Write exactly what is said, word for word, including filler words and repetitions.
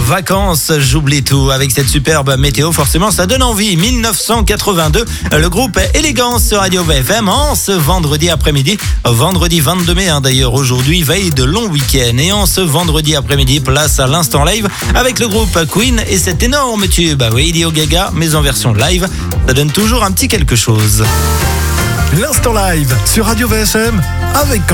vacances, j'oublie tout. Avec cette superbe météo, forcément, ça donne envie. dix-neuf cent quatre-vingt-deux, le groupe Élégance sur Radio V F M en ce vendredi après-midi. Vendredi vingt-deux mai, hein, d'ailleurs, aujourd'hui, veille de long week-end. Et en ce vendredi après-midi, place à l'instant live avec le groupe Queen et cet énorme tube. Radio Gaga, mais en version live. Ça donne toujours un petit quelque chose. L'instant live sur Radio V S M avec